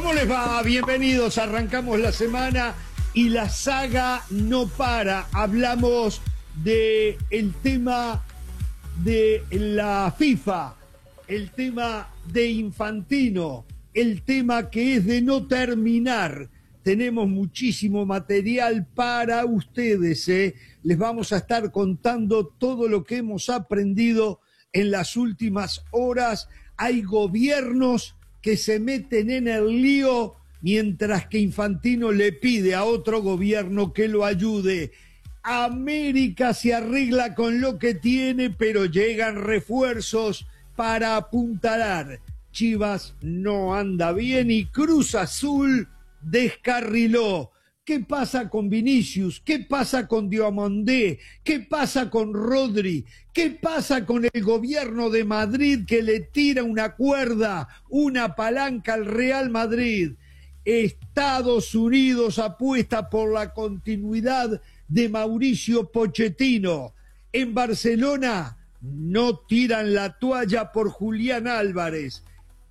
¿Cómo les va? Bienvenidos, arrancamos la semana y la saga no para. Hablamos de el tema de la FIFA, el tema de Infantino, el tema que es de no terminar. Tenemos muchísimo material para ustedes, Les vamos a estar contando todo lo que hemos aprendido en las últimas horas. Hay gobiernos que se meten en el lío mientras que Infantino le pide a otro gobierno que lo ayude. América se arregla con lo que tiene, pero llegan refuerzos para apuntalar. Chivas no anda bien y Cruz Azul descarriló. ¿Qué pasa con Vinicius? ¿Qué pasa con Diomandé? ¿Qué pasa con Rodri? ¿Qué pasa con el gobierno de Madrid que le tira una cuerda, una palanca al Real Madrid? Estados Unidos apuesta por la continuidad de Mauricio Pochettino. En Barcelona no tiran la toalla por Julián Álvarez.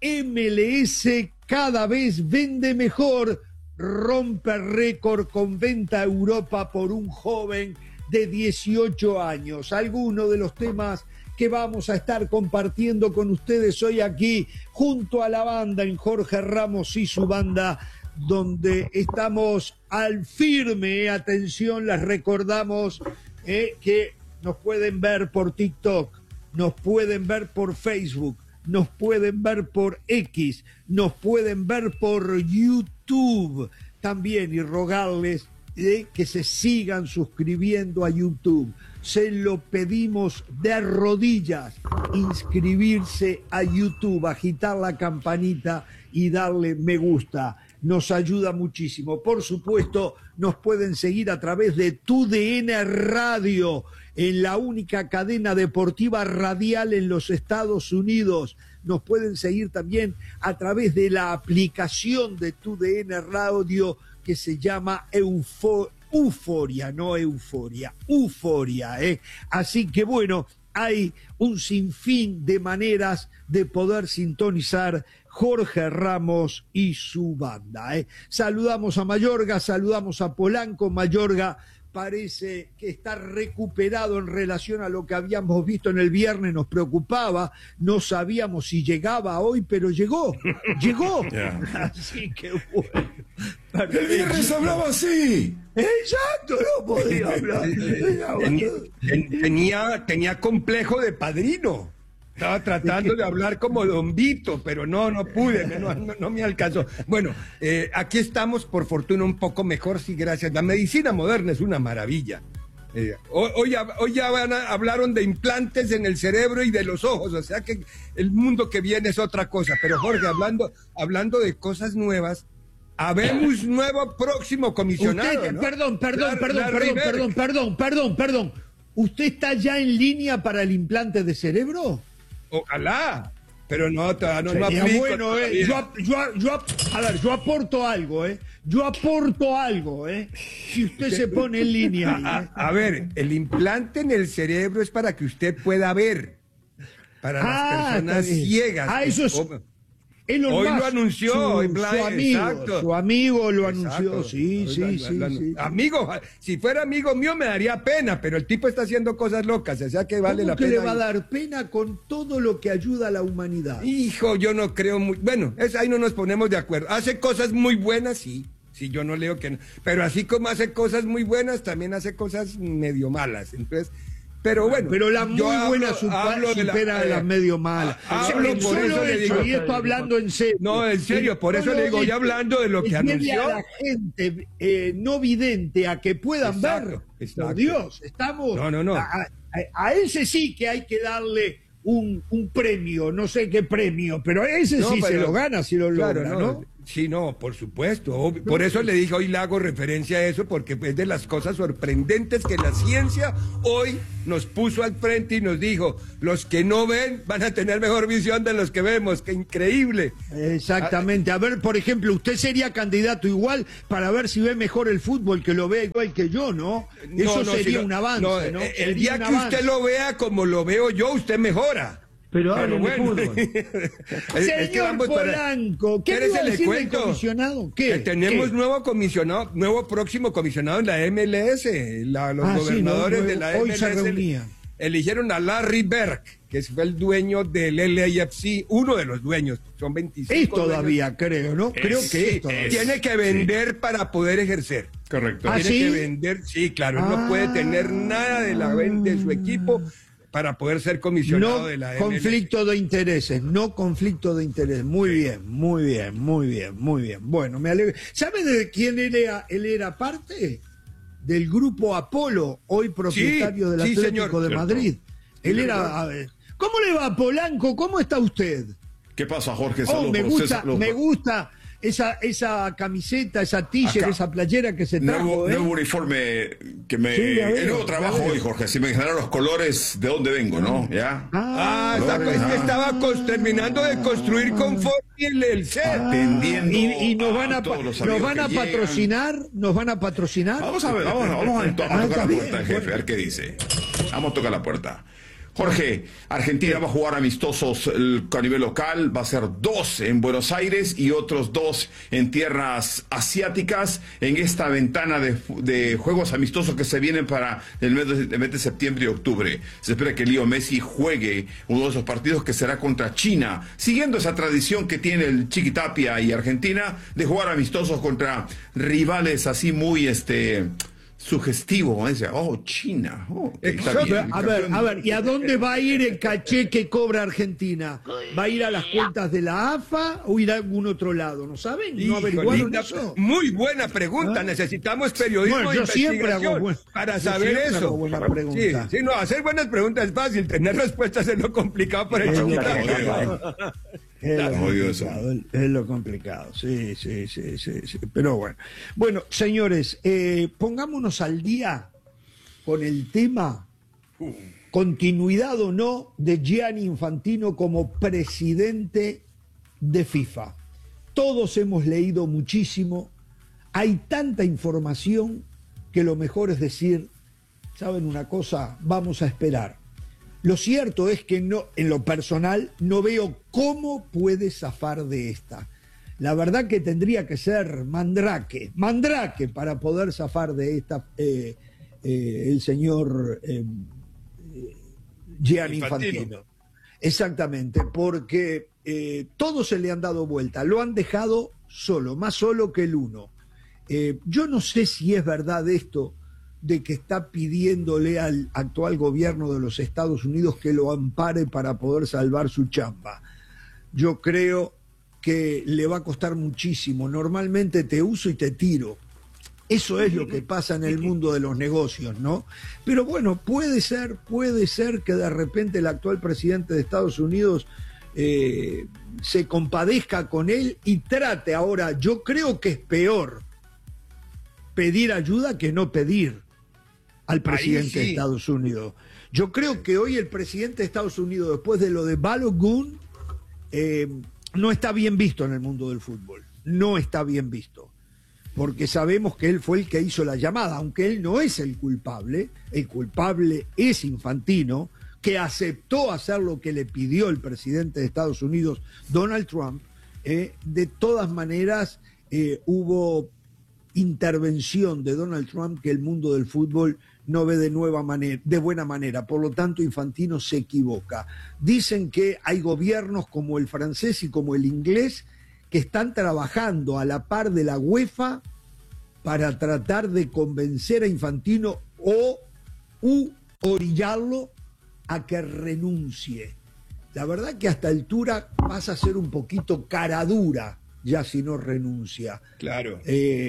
MLS cada vez vende mejor, rompe récord con venta a Europa por un joven de 18 años. Algunos de los temas que vamos a estar compartiendo con ustedes hoy aquí, junto a la banda en Jorge Ramos y su banda, donde estamos al firme. Atención, les recordamos que nos pueden ver por TikTok, nos pueden ver por Facebook, nos pueden ver por X, nos pueden ver por YouTube también, y rogarles que se sigan suscribiendo a YouTube. Se lo pedimos de rodillas, inscribirse a YouTube, agitar la campanita y darle me gusta. Nos ayuda muchísimo. Por supuesto, nos pueden seguir a través de TUDN Radio, en la única cadena deportiva radial en los Estados Unidos. Nos pueden seguir también a través de la aplicación de TUDN Radio que se llama Euforia, no Euforia, Euforia, Así que bueno, hay un sinfín de maneras de poder sintonizar Jorge Ramos y su banda, Saludamos a Mayorga, saludamos a Polanco. Mayorga parece que está recuperado en relación a lo que habíamos visto en el viernes. Nos preocupaba, no sabíamos si llegaba hoy, pero llegó. Así que bueno. El viernes hablaba así. Exacto, no podía hablar. Tenía complejo de padrino. Estaba tratando de hablar como Don Vito, pero no pude, no me alcanzó. Bueno, aquí estamos, por fortuna, un poco mejor, sí, gracias. La medicina moderna es una maravilla. Hoy ya hablaron de implantes en el cerebro y de los ojos, o sea que el mundo que viene es otra cosa. Pero Jorge, hablando de cosas nuevas, habemos nuevo próximo comisionado, Usted, ¿no? Perdón. ¿Usted está ya en línea para el implante de cerebro? Ojalá, pero no aplico. Bueno, yo aporto algo, si usted se pone en línea. A ver, el implante en el cerebro es para que usted pueda ver, para las personas ciegas. Eso es... Hoy lo anunció, su amigo lo anunció, sí. Amigo, si fuera amigo mío me daría pena, pero el tipo está haciendo cosas locas, o sea que vale la pena. ¿Cómo que le va a dar pena con todo lo que ayuda a la humanidad? Hijo, yo no creo muy... Bueno, ahí no nos ponemos de acuerdo. Hace cosas muy buenas, sí, yo no leo que no. Pero así como hace cosas muy buenas, también hace cosas medio malas, entonces... Pero bueno, pero la muy buena supera a las medio malas. Y esto hablando en serio. No, en serio, por eso le digo, ya hablando de lo que anunció. A la gente no vidente a que puedan ver. Por Dios, estamos. No. A ese sí que hay que darle un premio, no sé qué premio, pero ese sí se lo gana si lo logra, ¿no? Sí, no, por supuesto. Por eso le dije, hoy le hago referencia a eso, porque es de las cosas sorprendentes que la ciencia hoy nos puso al frente y nos dijo, los que no ven van a tener mejor visión de los que vemos. ¡Qué increíble! Exactamente. A ver, por ejemplo, usted sería candidato igual para ver si ve mejor el fútbol, que lo vea igual que yo, ¿no? Eso sería un avance, ¿no? El día que usted lo vea como lo veo yo, usted mejora. Pero hablen de bueno. fútbol. Es que Señor vamos Polanco, ¿qué me ¿Quieres iba a le decir del cuento? comisionado? Que ¿Qué? tenemos ¿Qué? nuevo comisionado, nuevo próximo comisionado en la MLS. Los Ah, sí, gobernadores no, de la hoy MLS se reunían. eligieron a Larry Berg, que fue el dueño del LAFC, uno de los dueños. Son 25 Es dueños. todavía, creo, ¿no? Creo que es todavía. Tiene que vender para poder ejercer. Correcto. Ah, Tiene ¿sí? que vender, sí, claro. Él no puede tener nada de la venta de su equipo para poder ser comisionado No de la MLS. conflicto de intereses, no conflicto de intereses. Muy bien, muy bien, muy bien, muy bien. Bueno, me alegro. ¿Sabe de quién él era parte? Del grupo Apolo, hoy propietario del sí, Atlético señor. de Madrid. Él era... a ver, ¿cómo le va, Polanco? ¿Cómo está usted? ¿Qué pasa, Jorge? Oh, Saludos me para usted, gusta, saludos me para- gusta esa camiseta, esa t-shirt, Acá. esa playera que se trajo. Nuevo uniforme que me... Sí, ya veo, el nuevo trabajo ya veo. hoy, Jorge. Si me generaron los colores de dónde vengo, ¿no? ¿Ya? Es que estaba terminando de construir conforme el set. Atendiendo Y nos van a, todos los nos amigos van a que llegan. patrocinar, nos van a patrocinar. Vamos a ver, vamos a tocar está la bien, puerta, jefe, bueno. a ver qué dice. Vamos a tocar la puerta. Jorge, Argentina va a jugar amistosos a nivel local, va a ser 2 en Buenos Aires y otros 2 en tierras asiáticas en esta ventana de juegos amistosos que se vienen para el mes de septiembre y octubre. Se espera que Leo Messi juegue uno de esos partidos que será contra China, siguiendo esa tradición que tiene el Chiqui Tapia y Argentina de jugar amistosos contra rivales así muy sugestivo, ¿no? Dice, China, está bien. A ver, ¿y a dónde va a ir el caché que cobra Argentina? ¿Va a ir a las cuentas de la AFA o ir a algún otro lado? ¿No saben? ¿No Híjole, averiguaron eso? muy buena pregunta. Necesitamos periodismo Bueno, de yo siempre hago investigación para yo saber siempre eso. hago buena pregunta. Sí, no, hacer buenas preguntas es fácil, tener respuestas es lo complicado para el Es lo chiquito. complicado. Odioso. Es lo complicado, sí. Pero bueno. Bueno, señores, pongámonos al día con el tema continuidad o no de Gianni Infantino como presidente de FIFA. Todos hemos leído muchísimo, hay tanta información que lo mejor es decir, ¿saben una cosa? Vamos a esperar. Lo cierto es que no, en lo personal no veo cómo puede zafar de esta. La verdad que tendría que ser Mandrake para poder zafar de esta el señor Gianni Infantino. Exactamente, porque todos se le han dado vuelta, lo han dejado solo, más solo que el uno. Yo no sé si es verdad esto de que está pidiéndole al actual gobierno de los Estados Unidos que lo ampare para poder salvar su chamba. Yo creo que le va a costar muchísimo. Normalmente te uso y te tiro. Eso es lo que pasa en el mundo de los negocios, ¿no? Pero bueno, puede ser que de repente el actual presidente de Estados Unidos se compadezca con él y trate ahora. Yo creo que es peor pedir ayuda que no pedir al presidente de Estados Unidos. Yo creo que hoy el presidente de Estados Unidos, después de lo de Balogun, no está bien visto en el mundo del fútbol. No está bien visto. Porque sabemos que él fue el que hizo la llamada, aunque él no es el culpable es Infantino, que aceptó hacer lo que le pidió el presidente de Estados Unidos, Donald Trump. De todas maneras, hubo intervención de Donald Trump que el mundo del fútbol no ve de buena manera. Por lo tanto, Infantino se equivoca. Dicen que hay gobiernos como el francés y como el inglés que están trabajando a la par de la UEFA para tratar de convencer a Infantino o orillarlo a que renuncie. La verdad que a esta altura pasa a ser un poquito cara dura ya si no renuncia. Claro.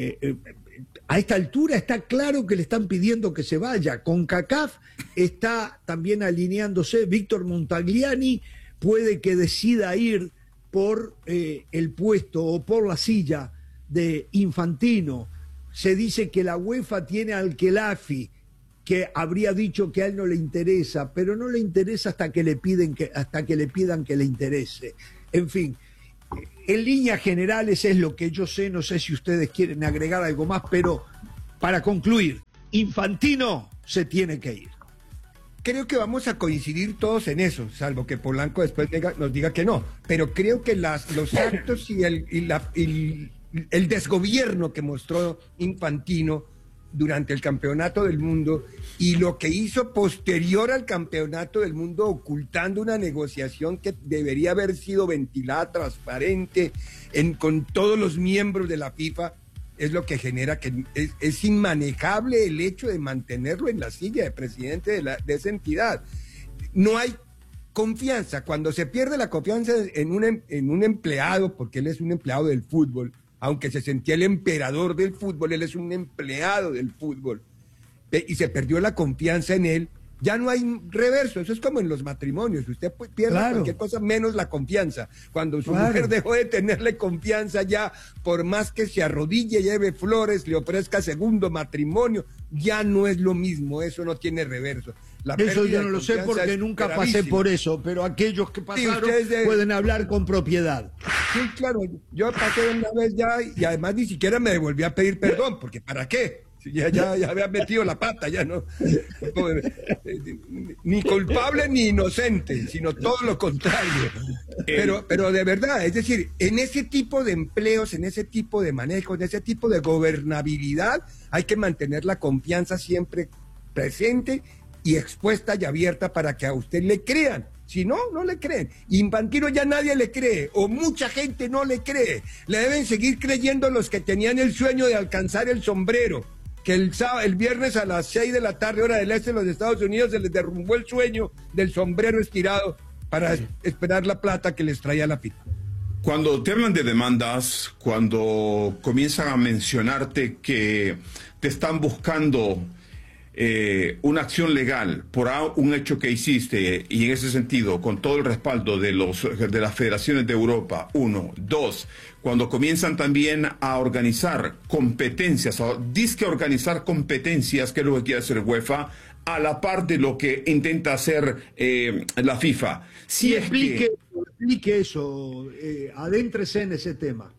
A esta altura está claro que le están pidiendo que se vaya. CONCACAF está también alineándose. Víctor Montagliani puede que decida ir por el puesto o por la silla de Infantino. Se dice que la UEFA tiene al Khelafi, que habría dicho que a él no le interesa, pero no le interesa hasta que le pidan que le interese. En fin, en líneas generales es lo que yo sé. No sé si ustedes quieren agregar algo más, pero para concluir, Infantino se tiene que ir. creo que vamos a coincidir todos en eso, salvo que Polanco después nos diga que no. Pero creo que los actos y el desgobierno que mostró Infantino durante el Campeonato del Mundo y lo que hizo posterior al Campeonato del Mundo, ocultando una negociación que debería haber sido ventilada, transparente, con todos los miembros de la FIFA, es lo que genera que es inmanejable el hecho de mantenerlo en la silla de presidente de esa entidad. No hay confianza. Cuando se pierde la confianza en un empleado, porque él es un empleado del fútbol, aunque se sentía el emperador del fútbol, él es un empleado del fútbol, y se perdió la confianza en él, ya no hay reverso. Eso es como en los matrimonios, usted pierde cualquier cosa menos la confianza. Cuando su mujer dejó de tenerle confianza, ya por más que se arrodille, lleve flores, le ofrezca segundo matrimonio, ya no es lo mismo, eso no tiene reverso. Eso yo no lo sé porque nunca pasé por eso, pero aquellos que pasaron pueden hablar con propiedad. Sí, claro, yo pasé una vez ya y además ni siquiera me devolví a pedir perdón, porque ¿para qué? Ya había metido la pata, ya no. Ni culpable ni inocente, sino todo lo contrario. Pero de verdad, es decir, en ese tipo de empleos, en ese tipo de manejos, en ese tipo de gobernabilidad, hay que mantener la confianza siempre presente y expuesta y abierta para que a usted le crean. Si no, no le creen. Infantino ya nadie le cree, o mucha gente no le cree. Le deben seguir creyendo los que tenían el sueño de alcanzar el sombrero, que el viernes a las 6 de la tarde, hora del este de los Estados Unidos, se les derrumbó el sueño del sombrero estirado para esperar la plata que les traía la FIFA. Cuando te hablan de demandas, cuando comienzan a mencionarte que te están buscando una acción legal por un hecho que hiciste, y en ese sentido, con todo el respaldo de las federaciones de Europa, uno. Dos, cuando comienzan también a organizar competencias, disque organizar competencias, que es lo que quiere hacer UEFA, a la par de lo que intenta hacer la FIFA. Si explique eso, adéntrese en ese tema.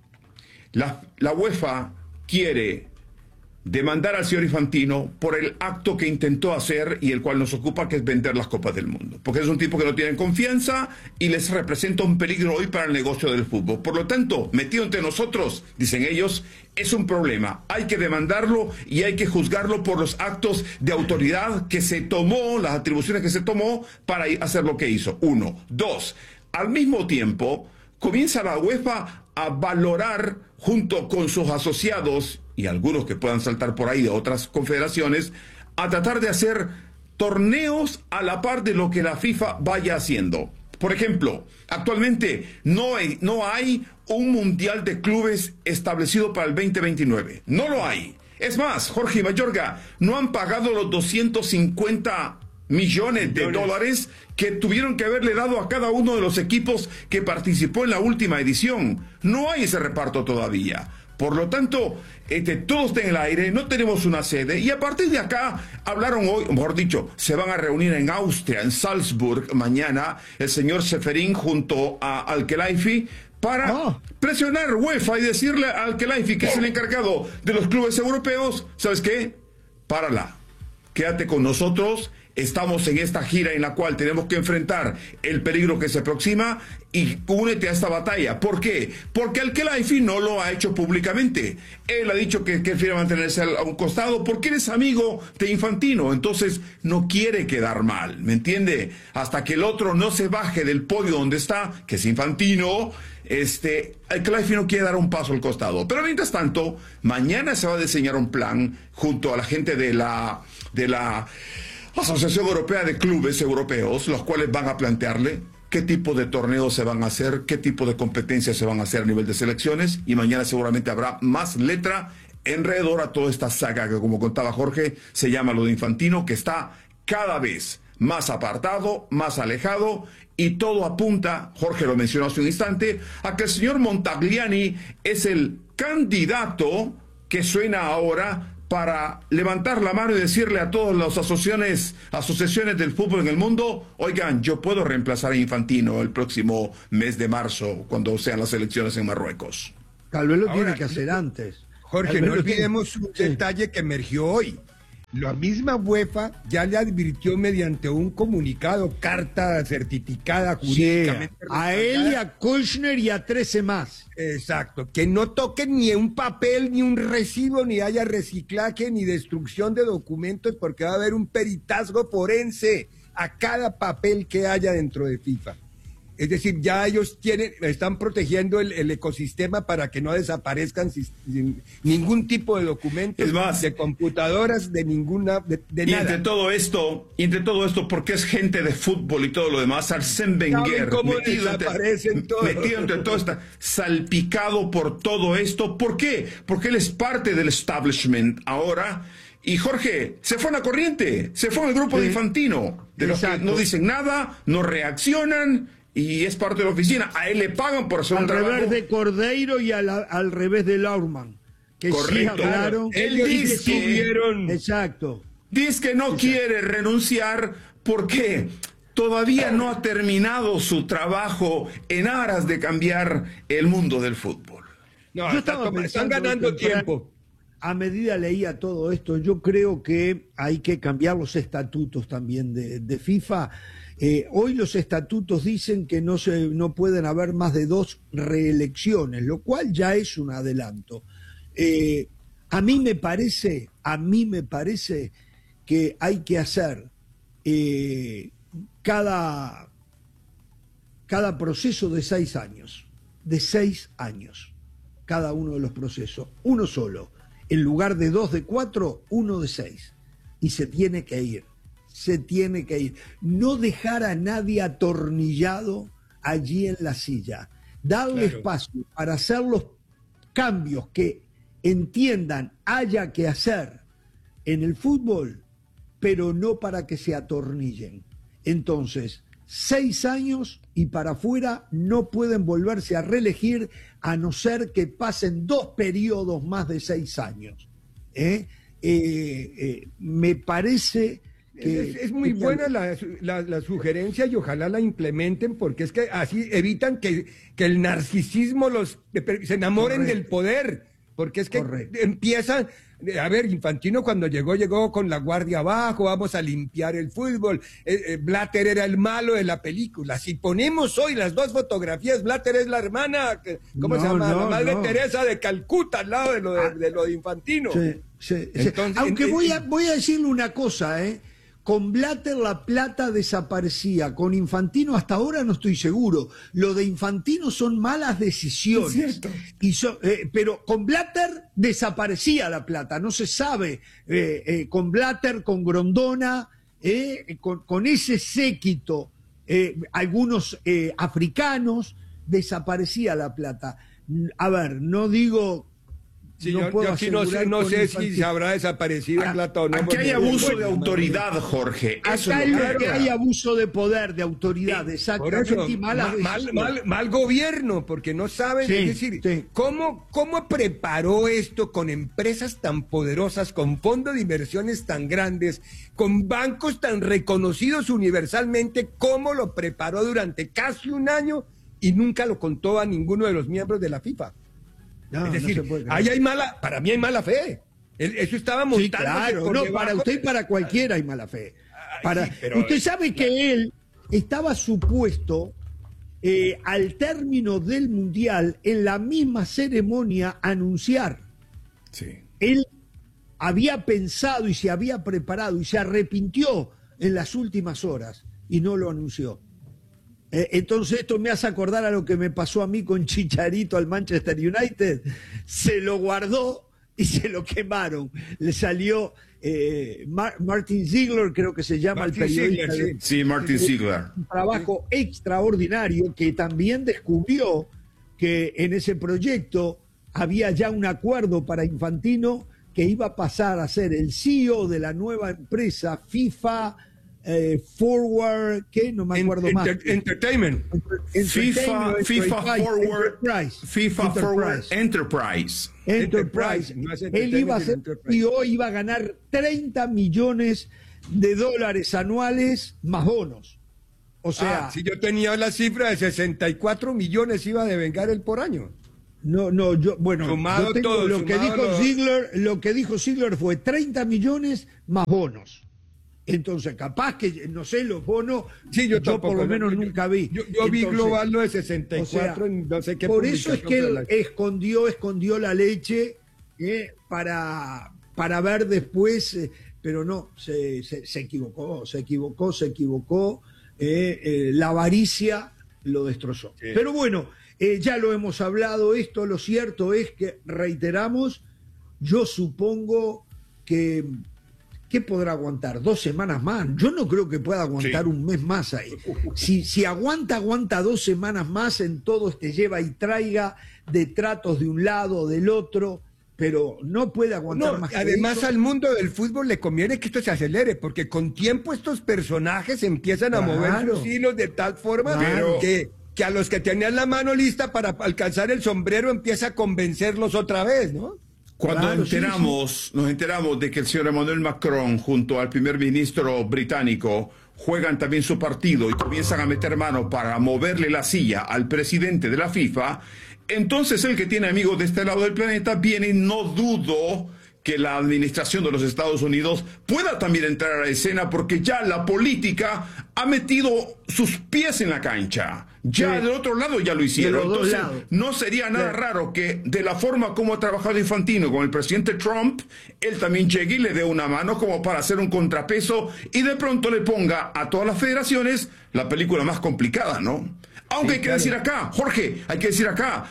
La UEFA quiere demandar al señor Infantino por el acto que intentó hacer y el cual nos ocupa, que es vender las Copas del Mundo. Porque es un tipo que no tiene confianza y les representa un peligro hoy para el negocio del fútbol. Por lo tanto, metido entre nosotros, dicen ellos, es un problema. Hay que demandarlo y hay que juzgarlo por los actos de autoridad que se tomó, las atribuciones que se tomó para hacer lo que hizo. Uno. Dos, al mismo tiempo, comienza la UEFA a valorar, junto con sus asociados y algunos que puedan saltar por ahí de otras confederaciones, a tratar de hacer torneos a la par de lo que la FIFA vaya haciendo. Por ejemplo, actualmente no hay un mundial de clubes establecido para el 2029. No lo hay. Es más, Jorge y Mayorga, no han pagado los 250 millones de dólares que tuvieron que haberle dado a cada uno de los equipos que participó en la última edición. No hay ese reparto todavía. Por lo tanto, todo está en el aire, no tenemos una sede, y a partir de acá hablaron hoy, mejor dicho, se van a reunir en Austria, en Salzburg, mañana, el señor Seferín junto a Al-Khelaifi, para presionar UEFA y decirle a Al-Khelaifi, que es el encargado de los clubes europeos, ¿sabes qué? Párala, quédate con nosotros. Estamos en esta gira en la cual tenemos que enfrentar el peligro que se aproxima y únete a esta batalla. ¿Por qué? Porque Al-Khelaifi no lo ha hecho públicamente. Él ha dicho que quiere mantenerse a un costado porque él es amigo de Infantino. Entonces no quiere quedar mal, ¿me entiende? Hasta que el otro no se baje del podio donde está, que es Infantino, Al-Khelaifi no quiere dar un paso al costado. Pero mientras tanto, mañana se va a diseñar un plan junto a la gente de la Asociación Europea de Clubes Europeos, los cuales van a plantearle qué tipo de torneos se van a hacer, qué tipo de competencias se van a hacer a nivel de selecciones, y mañana seguramente habrá más letra alrededor a toda esta saga que, como contaba Jorge, se llama lo de Infantino, que está cada vez más apartado, más alejado, y todo apunta, Jorge lo mencionó hace un instante, a que el señor Montagliani es el candidato que suena ahora para levantar la mano y decirle a todas las asociaciones del fútbol en el mundo, oigan, yo puedo reemplazar a Infantino el próximo mes de marzo, cuando sean las elecciones en Marruecos. Tal vez lo tiene que hacer antes. Jorge, no olvidemos un detalle que emergió hoy. La misma UEFA ya le advirtió mediante un comunicado, carta certificada jurídicamente. Sí, a él y a Kushner y a 13 más. Exacto, que no toquen ni un papel, ni un recibo, ni haya reciclaje, ni destrucción de documentos, porque va a haber un peritazgo forense a cada papel que haya dentro de FIFA. Es decir, ya ellos están protegiendo el ecosistema para que no desaparezcan sin ningún tipo de documentos, es más, de computadoras, de ninguna, de y nada. entre todo esto, porque es gente de fútbol y todo lo demás, Arsène Wenger, metido entre todo está salpicado por todo esto. ¿Por qué? Porque él es parte del establishment ahora. Y Jorge, se fue a la corriente, se fue al grupo de Infantino, de los que no dicen nada, no reaccionan. Y es parte de la oficina. A él le pagan por hacer un trabajo. Al revés de Cordeiro y al revés de Laurman. Que correcto. Sí hablaron. Él dice que, exacto. Dice que no quiere renunciar porque todavía no ha terminado su trabajo en aras de cambiar el mundo del fútbol. No, están ganando tiempo. A medida leía todo esto, yo creo que hay que cambiar los estatutos también de FIFA. Hoy los estatutos dicen que no pueden haber más de 2 reelecciones, lo cual ya es un adelanto. A mí me parece que hay que hacer cada proceso de 6 años, cada uno de los procesos, uno solo, en lugar de 2 de 4, 1 de 6, y se tiene que ir. No dejar a nadie atornillado allí en la silla. Darle espacio para hacer los cambios que entiendan haya que hacer en el fútbol, pero no para que se atornillen. Entonces, 6 años y para afuera no pueden volverse a reelegir a no ser que pasen 2 periodos más de 6 años. Me parece... Es muy buena la sugerencia y ojalá la implementen, porque es que así evitan que el narcisismo se enamoren del poder, porque es que empiezan, a ver, Infantino cuando llegó con la guardia abajo, vamos a limpiar el fútbol, Blatter era el malo de la película. Si ponemos hoy las 2 fotografías, Blatter es la hermana, ¿cómo se llama? La madre Teresa de Calcuta, al lado de lo de Infantino. Sí. Entonces, aunque voy a decirle una cosa, con Blatter la plata desaparecía, con Infantino hasta ahora no estoy seguro. Lo de Infantino son malas decisiones. Pero con Blatter desaparecía la plata, no se sabe. Con Blatter, con Grondona, con ese séquito, algunos africanos, desaparecía la plata. A ver, no digo... Sí, yo aquí no sé si se habrá desaparecido plata o no. Aquí hay abuso de autoridad, Jorge. Acá hay abuso de poder, de autoridad, exactamente. Por eso, mal gobierno, porque no saben, es decir, ¿cómo preparó esto con empresas tan poderosas, con fondos de inversiones tan grandes, con bancos tan reconocidos universalmente? ¿Cómo lo preparó durante casi un año y nunca lo contó a ninguno de los miembros de la FIFA? No, es decir, para mí hay mala fe. Eso estaba montando. Sí, claro, no, para usted y para cualquiera hay mala fe. Usted sabe que él estaba supuesto al término del Mundial, en la misma ceremonia, anunciar. Sí. Él había pensado y se había preparado y se arrepintió en las últimas horas y no lo anunció. Entonces esto me hace acordar a lo que me pasó a mí con Chicharito al Manchester United. Se lo guardó y se lo quemaron. Le salió Martin Ziegler, creo que se llama Martin el periodista. Ziegler, sí, Martin Ziegler. Un trabajo extraordinario que también descubrió que en ese proyecto había ya un acuerdo para Infantino que iba a pasar a ser el CEO de la nueva empresa FIFA Forward, que no me acuerdo más. Entertainment. FIFA Forward Enterprise. Él iba a ser CEO, iba a ganar $30 millones anuales más bonos. O sea, si yo tenía la cifra de 64 millones iba a devengar él por año. No, yo Sumado tengo todo, lo que sumado dijo lo- Ziegler, lo que dijo Ziegler fue 30 millones más bonos. Entonces, capaz que, no sé, los bonos, Sí, yo tampoco, por lo menos nunca vi. Yo vi Entonces, global lo de 64 en no sé qué por eso es que él publicación escondió la leche para ver después, pero no, se equivocó. La avaricia lo destrozó. Sí. Pero bueno, ya lo hemos hablado esto, lo cierto es que, reiteramos, yo supongo que... ¿Qué podrá aguantar? 2 semanas más. Yo no creo que pueda aguantar un mes más ahí. Si aguanta 2 semanas más en todo este lleva y traiga de tratos de un lado o del otro, pero no puede aguantar más. Además, que eso. al mundo del fútbol le conviene que esto se acelere, porque con tiempo estos personajes empiezan a mover sus hilos de tal forma que a los que tenían la mano lista para alcanzar el sombrero empieza a convencerlos otra vez, ¿no? Cuando nos enteramos de que el señor Emmanuel Macron junto al primer ministro británico juegan también su partido y comienzan a meter mano para moverle la silla al presidente de la FIFA, entonces el que tiene amigos de este lado del planeta viene y no dudo que la administración de los Estados Unidos pueda también entrar a la escena porque ya la política ha metido sus pies en la cancha. Ya del otro lado ya lo hicieron. Entonces no sería nada raro que de la forma como ha trabajado Infantino con el presidente Trump, él también llegue y le dé una mano como para hacer un contrapeso y de pronto le ponga a todas las federaciones la película más complicada, ¿no? Aunque hay que decir acá, Jorge, hay que decir acá,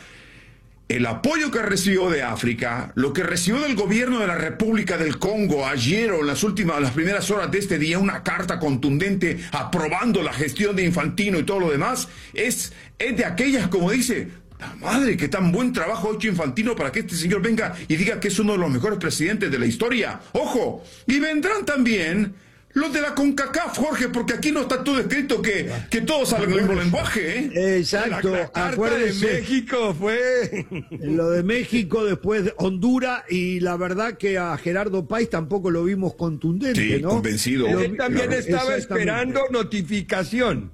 el apoyo que recibió de África, lo que recibió del gobierno de la República del Congo ayer o en las primeras horas de este día, una carta contundente aprobando la gestión de Infantino y todo lo demás, es de aquellas, como dice, la madre, qué tan buen trabajo ha hecho Infantino para que este señor venga y diga que es uno de los mejores presidentes de la historia. ¡Ojo! Y vendrán también los de la CONCACAF, Jorge, porque aquí no está todo escrito que todos hablan el mismo lenguaje, ¿eh? Exacto. La carta de México fue... Lo de México, después de Honduras, y la verdad que a Gerardo Páez tampoco lo vimos contundente, Sí, ¿no? convencido. Él también estaba esperando notificación.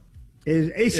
Es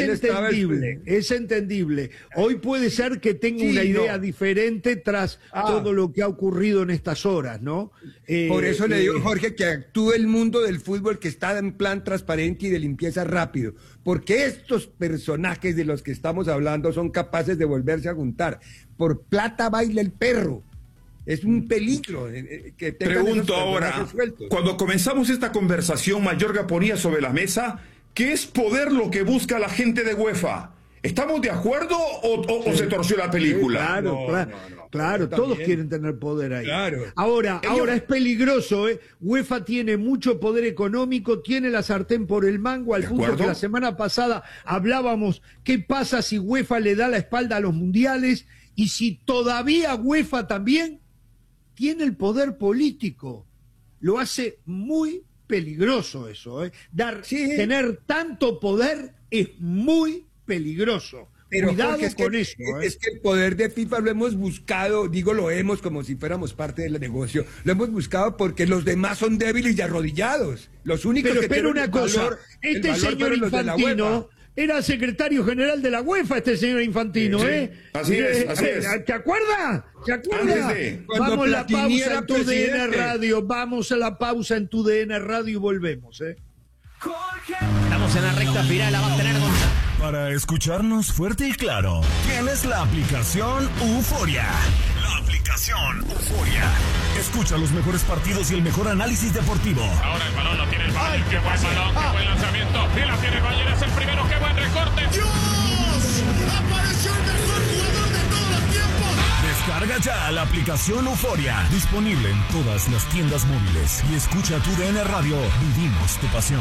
entendible. Hoy puede ser que tenga una idea diferente tras todo lo que ha ocurrido en estas horas, ¿no? Por eso le digo, Jorge, que actúe el mundo del fútbol, que está en plan transparente y de limpieza rápido, porque estos personajes de los que estamos hablando son capaces de volverse a juntar. Por plata baila el perro. Es un peligro que tengan Pregunto esos ahora, personajes sueltos. cuando comenzamos esta conversación, Mayorga ponía sobre la mesa que es poder lo que busca la gente de UEFA. ¿Estamos de acuerdo o se torció la película? Claro, todos quieren tener poder ahí. Claro. Ahora es peligroso, ¿eh? UEFA tiene mucho poder económico, tiene la sartén por el mango, al punto que la semana pasada hablábamos qué pasa si UEFA le da la espalda a los mundiales y si todavía UEFA también tiene el poder político. Lo hace muy peligroso eso, ¿eh? Tener tanto poder es muy peligroso. Pero cuidado Jorge, con eso. Es que el poder de FIFA lo hemos buscado, lo hemos como si fuéramos parte del negocio, lo hemos buscado porque los demás son débiles y arrodillados. Los únicos que tienen una cosa, este señor Infantino era secretario general de la UEFA, este señor Infantino, sí, ¿eh? Así es. ¿Te acuerdas? Vamos a la pausa en tu DN Radio, vamos a la pausa en tu DN Radio y volvemos, ¿eh? Estamos en la recta final, la va a tener Gonzalo. Para escucharnos fuerte y claro, tienes la aplicación Euforia. La aplicación Euforia. Escucha los mejores partidos y el mejor análisis deportivo. Ahora el balón lo tiene el Bayern. Qué buen balón, qué buen lanzamiento. Y la tiene el Bayern, es el primero. Qué buen recorte. ¡Dios! ¡Apareció el mejor jugador de todos los tiempos! Descarga ya la aplicación Euforia. Disponible en todas las tiendas móviles. Y escucha tu DN Radio. Vivimos tu pasión.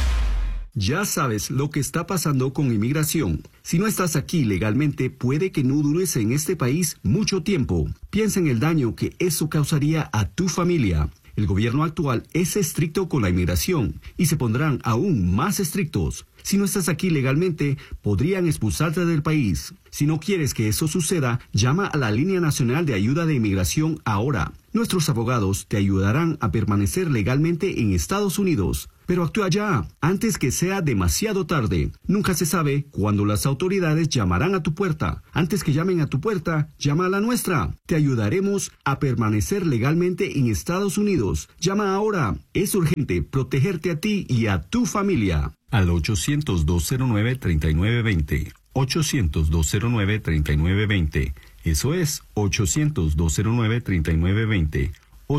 Ya sabes lo que está pasando con inmigración. Si no estás aquí legalmente, puede que no dures en este país mucho tiempo. Piensa en el daño que eso causaría a tu familia. El gobierno actual es estricto con la inmigración y se pondrán aún más estrictos. Si no estás aquí legalmente, podrían expulsarte del país. Si no quieres que eso suceda, llama a la Línea Nacional de Ayuda de Inmigración ahora. Nuestros abogados te ayudarán a permanecer legalmente en Estados Unidos. pero actúa ya, antes que sea demasiado tarde. Nunca se sabe cuándo las autoridades llamarán a tu puerta. Antes que llamen a tu puerta, llama a la nuestra. Te ayudaremos a permanecer legalmente en Estados Unidos. Llama ahora. Es urgente protegerte a ti y a tu familia. Al 800-209-3920. 800-209-3920. Eso es 800-209-3920.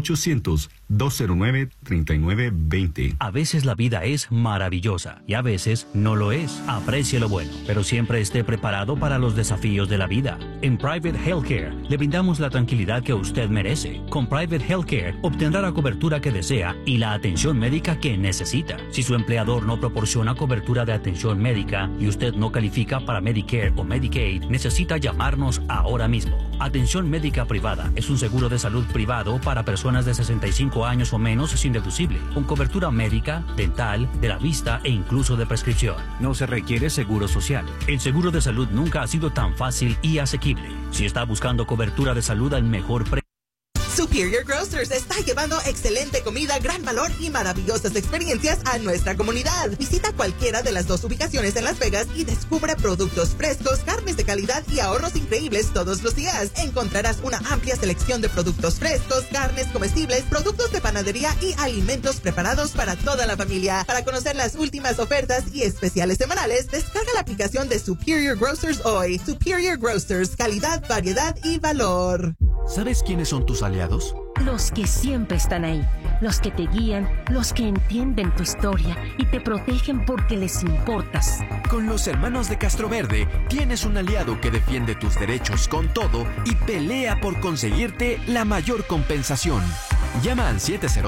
800-209-3920. A veces la vida es maravillosa y a veces no lo es. Aprecie lo bueno, pero siempre esté preparado para los desafíos de la vida. En Private Healthcare le brindamos la tranquilidad que usted merece. Con Private Healthcare obtendrá la cobertura que desea y la atención médica que necesita. Si su empleador no proporciona cobertura de atención médica y usted no califica para Medicare o Medicaid, necesita llamarnos ahora mismo. Atención médica privada es un seguro de salud privado para personas de 65 años o menos sin deducible, con cobertura médica, dental, de la vista e incluso de prescripción. No se requiere seguro social. El seguro de salud nunca ha sido tan fácil y asequible. Si está buscando cobertura de salud al mejor precio, Superior Grocers está llevando excelente comida, gran valor y maravillosas experiencias a nuestra comunidad. Visita cualquiera de las 2 ubicaciones en Las Vegas y descubre productos frescos, carnes de calidad y ahorros increíbles todos los días. Encontrarás una amplia selección de productos frescos, carnes comestibles, productos de panadería y alimentos preparados para toda la familia. Para conocer las últimas ofertas y especiales semanales, descarga la aplicación de Superior Grocers hoy. Superior Grocers, calidad, variedad y valor. ¿Sabes quiénes son tus aliados? Los que siempre están ahí, los que te guían, los que entienden tu historia y te protegen porque les importas. Con los hermanos de Castroverde tienes un aliado que defiende tus derechos con todo y pelea por conseguirte la mayor compensación. Llama al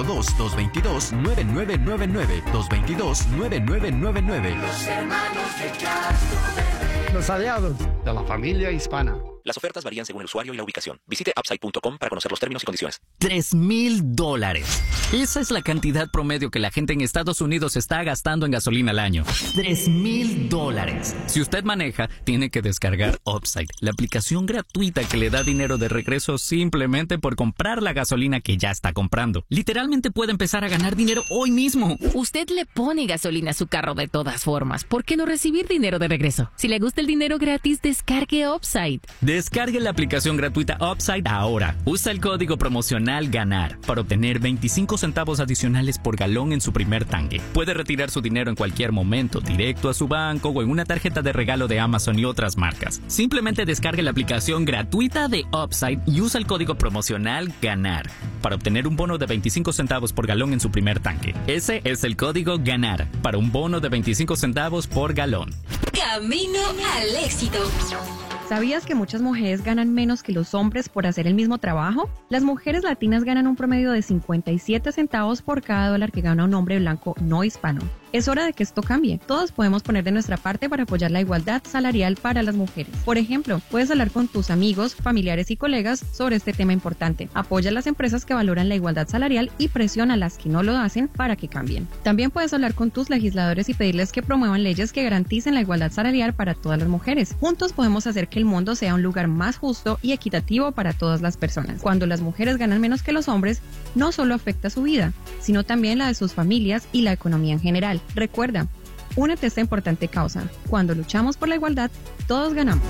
702-222-9999, 222-9999. Los hermanos de Castroverde. Los aliados de la familia hispana. Las ofertas varían según el usuario y la ubicación. Visite upside.com para conocer los términos y condiciones. $3,000. Esa es la cantidad promedio que la gente en Estados Unidos está gastando en gasolina al año. $3,000. Si usted maneja, tiene que descargar Upside, la aplicación gratuita que le da dinero de regreso simplemente por comprar la gasolina que ya está comprando. Literalmente puede empezar a ganar dinero hoy mismo. Usted le pone gasolina a su carro de todas formas. ¿Por qué no recibir dinero de regreso? Si le gusta el dinero gratis, descargue Upside. Descargue la aplicación gratuita Upside ahora. Usa el código promocional GANAR para obtener 25 centavos adicionales por galón en su primer tanque. Puede retirar su dinero en cualquier momento, directo a su banco o en una tarjeta de regalo de Amazon y otras marcas. Simplemente descargue la aplicación gratuita de Upside y usa el código promocional GANAR para obtener un bono de 25 centavos por galón en su primer tanque. Ese es el código GANAR para un bono de 25 centavos por galón. Camino al éxito. ¿Sabías que muchas mujeres ganan menos que los hombres por hacer el mismo trabajo? Las mujeres latinas ganan un promedio de 57 centavos por cada dólar que gana un hombre blanco no hispano. Es hora de que esto cambie. Todos podemos poner de nuestra parte para apoyar la igualdad salarial para las mujeres. Por ejemplo, puedes hablar con tus amigos, familiares y colegas sobre este tema importante. Apoya a las empresas que valoran la igualdad salarial y presiona a las que no lo hacen para que cambien. También puedes hablar con tus legisladores y pedirles que promuevan leyes que garanticen la igualdad salarial para todas las mujeres. Juntos podemos hacer que el mundo sea un lugar más justo y equitativo para todas las personas. Cuando las mujeres ganan menos que los hombres, no solo afecta su vida, sino también la de sus familias y la economía en general. Recuerda, únete a esta importante causa. Cuando luchamos por la igualdad, todos ganamos.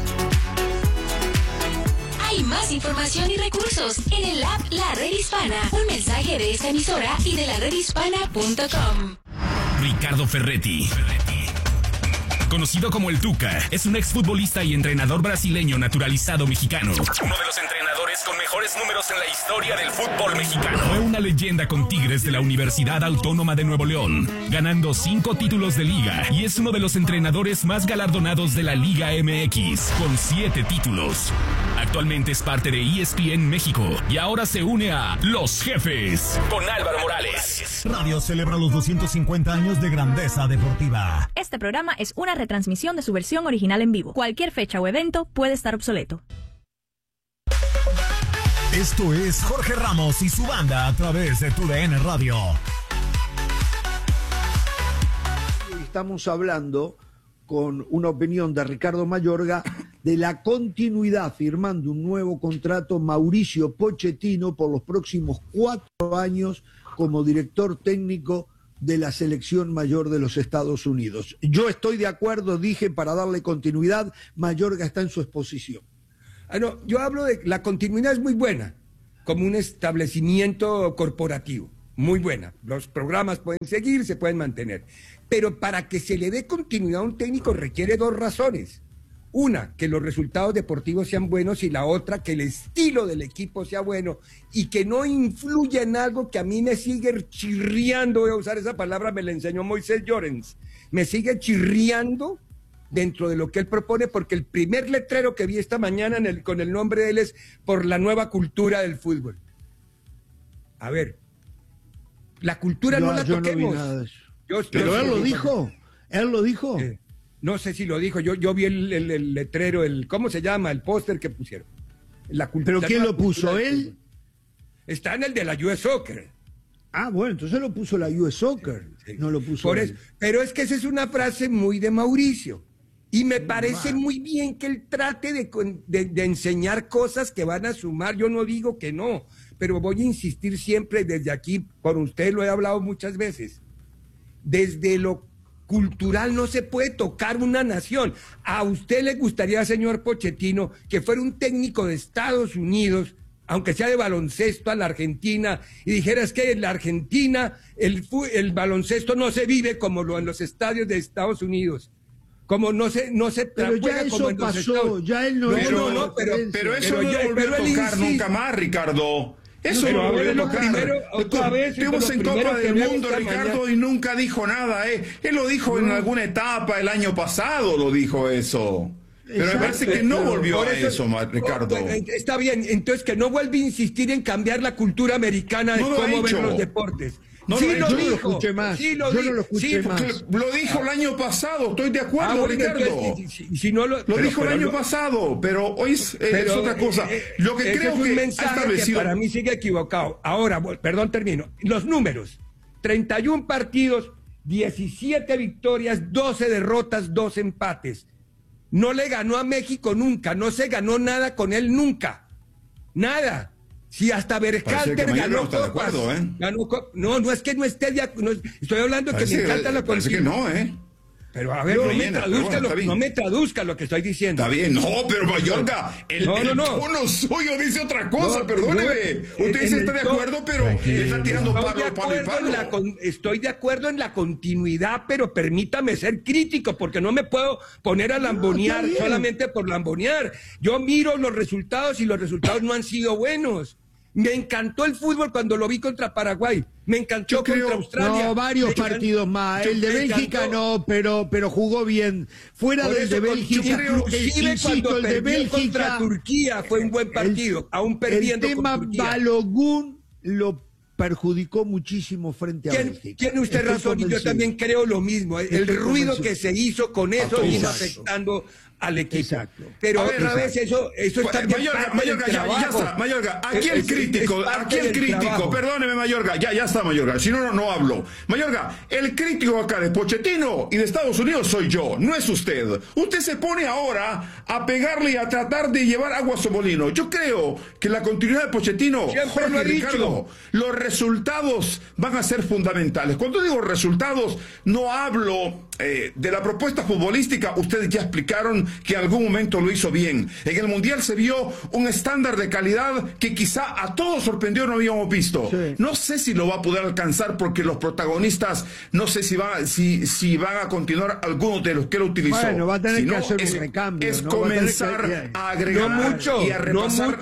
Hay más información y recursos en el app La Red Hispana. Un mensaje de esta emisora y de laredhispana.com. Ricardo Ferretti, conocido como el Tuca, es un exfutbolista y entrenador brasileño naturalizado mexicano. Uno de los entrenadores con mejores números en la historia del fútbol mexicano. Fue una leyenda con Tigres de la Universidad Autónoma de Nuevo León, ganando 5 títulos de liga, y es uno de los entrenadores más galardonados de la Liga MX, con 7 títulos. Actualmente es parte de ESPN México y ahora se une a Los Jefes con Álvaro Morales. Radio celebra los 250 años de grandeza deportiva. Este programa es una retransmisión de su versión original en vivo. Cualquier fecha o evento puede estar obsoleto. Esto es Jorge Ramos y su banda a través de TUDN Radio. Estamos hablando con una opinión de Ricardo Mayorga de la continuidad, firmando un nuevo contrato Mauricio Pochettino por los próximos 4 años como director técnico de la selección mayor de los Estados Unidos. Yo estoy de acuerdo, dije, para darle continuidad, Mayorga está en su exposición. No, yo hablo de la continuidad es muy buena, como un establecimiento corporativo, muy buena. Los programas pueden seguir, se pueden mantener. Pero para que se le dé continuidad a un técnico requiere dos razones. Una, que los resultados deportivos sean buenos, y la otra, que el estilo del equipo sea bueno y que no influya en algo que a mí me sigue chirriando. Voy a usar esa palabra, me la enseñó Moisés Llorens. Me sigue chirriando dentro de lo que él propone, porque el primer letrero que vi esta mañana con el nombre de él es por la nueva cultura del fútbol. A ver, la cultura no la toquemos. No vi nada de eso. Pero él lo dijo. ¿Él lo dijo? No sé si lo dijo, yo vi el letrero, ¿cómo se llama? El póster que pusieron. ¿Pero quién lo puso? ¿Él? Está en el de la US Soccer. Ah, bueno, entonces lo puso la US Soccer, sí. No lo puso él. Pero es que esa es una frase muy de Mauricio. Y me parece muy bien que él trate de enseñar cosas que van a sumar. Yo no digo que no, pero voy a insistir siempre desde aquí, por usted lo he hablado muchas veces. Desde lo cultural no se puede tocar una nación. ¿A usted le gustaría, señor Pochettino, que fuera un técnico de Estados Unidos, aunque sea de baloncesto, a la Argentina, y dijeras que en la Argentina el baloncesto no se vive como en los estadios de Estados Unidos? Como no se pero ya eso como pasó, ya él no... Pero eso no volvió a tocar nunca más, Ricardo. Eso no lo volvió a tocar. Estuvimos en Copa del Mundo, Ricardo, y nunca dijo nada. Él lo dijo en alguna etapa, el año pasado lo dijo eso. Pero me parece que no volvió a eso, Ricardo. Está bien, entonces que no vuelva a insistir en cambiar la cultura americana de cómo ven los deportes. No, sí, yo no lo escuché más. Sí, yo no lo escuché más. Lo dijo el año pasado, estoy de acuerdo, Ricardo. Lo dijo el año pasado, pero hoy es otra cosa. Lo que creo es un mensaje que para mí sigue equivocado. Ahora, perdón, termino. Los números: 31 partidos, 17 victorias, 12 derrotas, 2 empates. No le ganó a México nunca, no se ganó nada con él nunca. Nada. Si hasta Berhalter ganó copas. No es que no esté de acuerdo. Estoy hablando que me encanta la continuidad. Que no, Pero a ver, no me traduzca lo que estoy diciendo. Está bien, no, pero Mayorga, el tono suyo dice otra cosa, perdóneme. Usted está de acuerdo, pero está tirando palo y palo. Estoy de acuerdo en la continuidad, pero permítame ser crítico, porque no me puedo poner a lambonear solamente por lambonear. Yo miro los resultados y los resultados no han sido buenos. Me encantó el fútbol cuando lo vi contra Paraguay. Me encantó contra Australia. No, varios partidos más. El de Bélgica no, pero jugó bien. Fuera del de Bélgica, insisto, el de Bélgica contra Turquía fue un buen partido, aún perdiendo con Turquía. El tema Balogun lo perjudicó muchísimo frente a Bélgica. Tiene usted razón, y yo también creo lo mismo. El ruido que se hizo con eso vino afectando al equipo. Exacto. Pero otra vez eso está bien. Mayorga, aquí el crítico, perdóneme, Mayorga, ya está, Mayorga, si no hablo. Mayorga, el crítico acá de Pochettino y de Estados Unidos soy yo, no es usted. Usted se pone ahora a pegarle y a tratar de llevar agua a su molino. Yo creo que la continuidad de Pochettino, Jorge, Ricardo, los resultados van a ser fundamentales. Cuando digo resultados, no hablo de la propuesta futbolística. Ustedes ya explicaron que en algún momento lo hizo bien. En el Mundial se vio un estándar de calidad que quizá a todos sorprendió, no habíamos visto. Sí. No sé si lo va a poder alcanzar, porque los protagonistas, no sé si van a continuar algunos de los que él utilizó. Bueno, va a tener que hacer un recambio. Es comenzar a agregar y a repasar.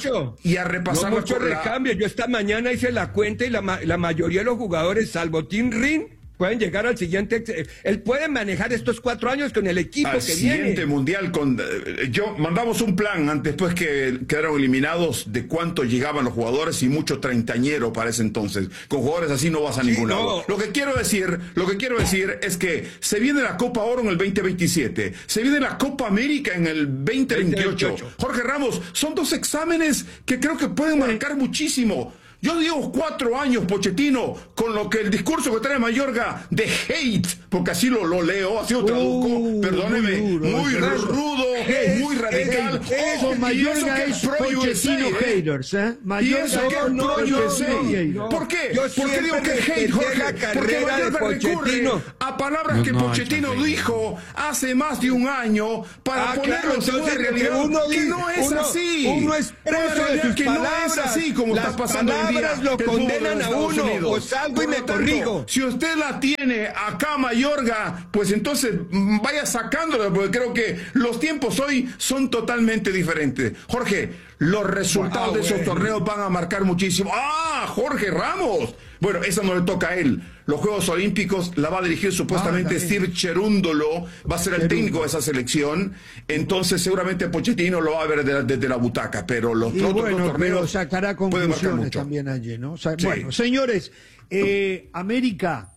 No mucho recambio. Yo esta mañana hice la cuenta y la mayoría de los jugadores, salvo Tim Rin, pueden llegar al siguiente. Él puede manejar estos 4 años con el equipo que viene. Al siguiente mundial. Mandamos un plan después que quedaron eliminados de cuánto llegaban los jugadores, y mucho treintañero para ese entonces. Con jugadores así no vas a ningún lado. Lo que quiero decir es que se viene la Copa Oro en el 2027, se viene la Copa América en el 2028. Jorge Ramos, son 2 exámenes que creo que pueden marcar muchísimo. Yo digo 4 años, Pochettino, con lo que el discurso que trae Mayorga de hate, porque así lo leo, así lo traduzco, perdóneme, muy rudo, muy radical. Eso, Mayorga es Pochettino haters, ¿eh? Mayorga es pro USA. ¿Por qué? Porque digo que hate, Jorge, porque Mayorga recurre a palabras que Pochettino dijo hace más de un año para ponerlo en segunda realidad, que no es así. Uno es preso de sus que palabras. No es así como está pasando hoy en día. Lo condenan a uno, o salgo y me corrijo. Si usted la tiene acá, Mayorga, pues entonces vaya sacándola, porque creo que los tiempos hoy son totalmente diferentes. Jorge, los resultados de esos torneos van a marcar muchísimo. Jorge Ramos. Bueno, eso no le toca a él. Los Juegos Olímpicos la va a dirigir supuestamente Steve Cherundolo, va a ser el técnico de esa selección. Entonces seguramente Pochettino lo va a ver desde la butaca, pero los otros torneos pero sacará conclusiones también allí, ¿no? Bueno, señores, América,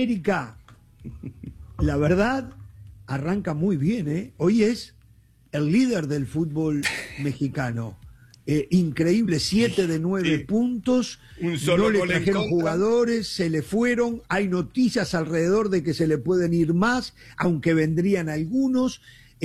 la verdad, arranca muy bien, ¿eh? Hoy es el líder del fútbol mexicano. Increíble, 7 de 9 puntos, no le trajeron jugadores, se le fueron, hay noticias alrededor de que se le pueden ir más, aunque vendrían algunos.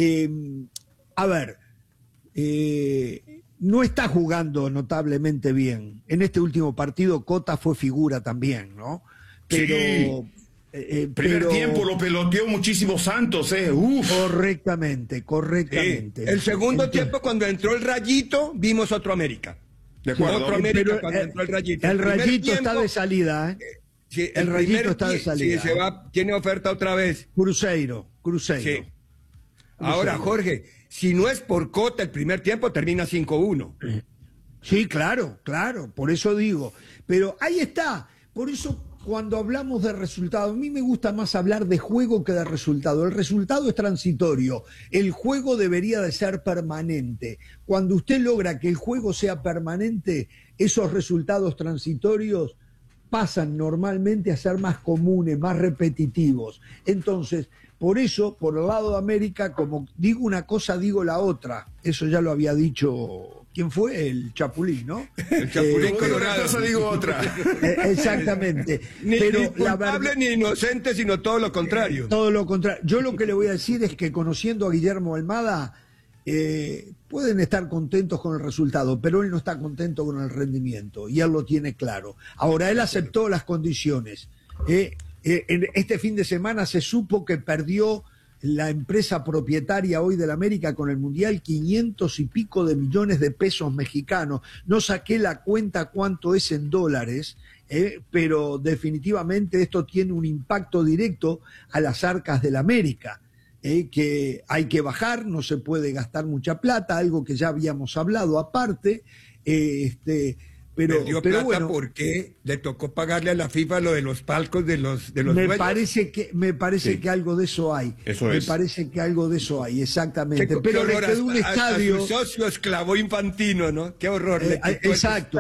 No está jugando notablemente bien. En este último partido Cota fue figura también, ¿no? Pero... Primer tiempo lo peloteó muchísimo Santos, Correctamente. El segundo tiempo, cuando entró el Rayito, vimos otro América. De acuerdo. Otro América cuando entró el Rayito. El Rayito está de salida, ¿eh? Sí, el Rayito está de salida. Sí, tiene oferta otra vez. Cruzeiro. Sí. Ahora, Jorge, si no es por Cota, el primer tiempo termina 5-1. Sí, claro, por eso digo. Pero ahí está, por eso... Cuando hablamos de resultado, a mí me gusta más hablar de juego que de resultado. El resultado es transitorio, el juego debería de ser permanente. Cuando usted logra que el juego sea permanente, esos resultados transitorios pasan normalmente a ser más comunes, más repetitivos. Entonces, por eso, por el lado de América, como digo una cosa, digo la otra. Eso ya lo había dicho... ¿Quién fue? El Chapulín, ¿no? El Chapulín Colorado. Cosa digo otra. Exactamente. Ni culpable ni inocente, sino todo lo contrario. Todo lo contrario. Yo lo que le voy a decir es que conociendo a Guillermo Almada, pueden estar contentos con el resultado, pero él no está contento con el rendimiento, y él lo tiene claro. Ahora, él aceptó las condiciones. Este fin de semana se supo que perdió la empresa propietaria hoy del América con el Mundial 500 y pico de millones de pesos mexicanos. No saqué la cuenta cuánto es en dólares, pero definitivamente esto tiene un impacto directo a las arcas del América, que hay que bajar, no se puede gastar mucha plata, algo que ya habíamos hablado aparte, Perdió plata bueno, porque le tocó pagarle a la FIFA lo de los palcos de los me dueños. me parece que algo de eso hay. Parece que algo de eso hay, exactamente. Pero le quedó un estadio. A su socio esclavó Infantino, ¿no? Qué horror. Exacto.